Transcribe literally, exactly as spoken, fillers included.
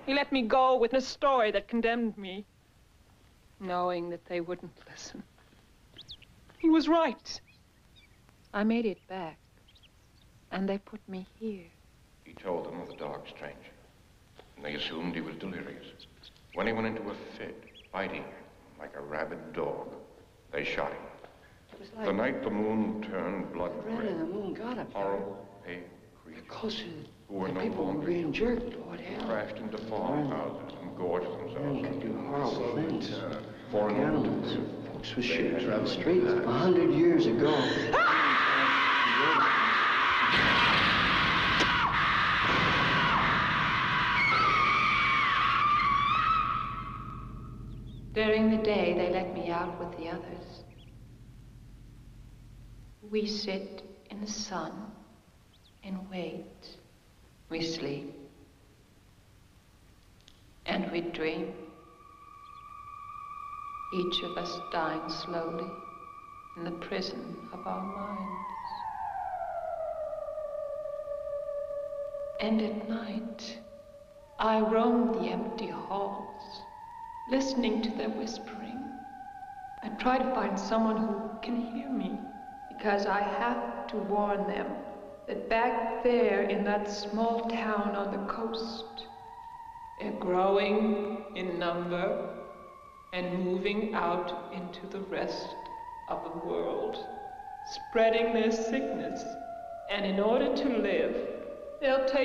He let me go with a story that condemned me, knowing that they wouldn't listen. He was right. I made it back, and they put me here. He told them of the dog stranger, and they assumed he was delirious. When he went into a fit, fighting like a rabid dog, they shot him. Like the night the moon turned blood red, and the moon got up horrible, pale creatures closer who were the no people longer were being jerked, Lord hell. crashed into farmhouses and gorged themselves. They could do horrible things. For Like an animals, old folks with shoes around the streets. A hundred years ago. During the day, they let me out with the others. We sit in the sun and wait. We sleep. And we dream. Each of us dying slowly in the prison of our minds. And at night, I roam the empty halls, listening to their whispering. I try to find someone who can hear me, because I have to warn them that back there in that small town on the coast, they're growing in number and moving out into the rest of the world, spreading their sickness. And in order to live, they'll take